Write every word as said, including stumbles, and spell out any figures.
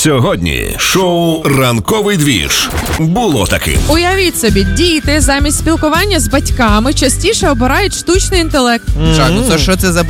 Сьогодні шоу «Ранковий двіж» було таким. Уявіть собі, діти замість спілкування з батьками частіше обирають штучний інтелект. Жак, ну це що це за